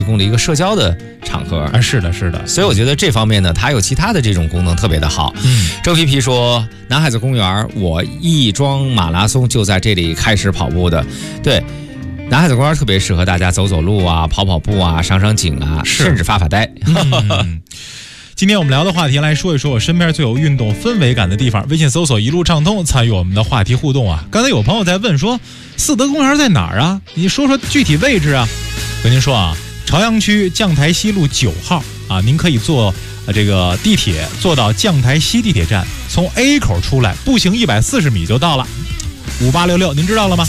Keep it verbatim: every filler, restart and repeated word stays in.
提供了一个社交的场合啊，是的，是的， 所以我觉得这方面呢，它有其他的这种功能特别的好。 嗯， 周皮皮说，南海子公园，我亦庄马拉松就在这里开始跑步的。对，南海子公园特别适合大家走走路啊，跑跑步啊，赏赏景啊，甚至发发呆。 嗯今天我们聊的话题，来说一说我身边最有运动氛围感的地方。微信搜索一路畅通，参与我们的话题互动啊。刚才有朋友在问说，四德公园在哪儿啊？你说说具体位置啊。跟您说啊，朝阳区将台西路九号啊，您可以坐呃这个地铁坐到将台西地铁站，从 A 口出来，步行一百四十米就到了。五八六六，您知道了吗？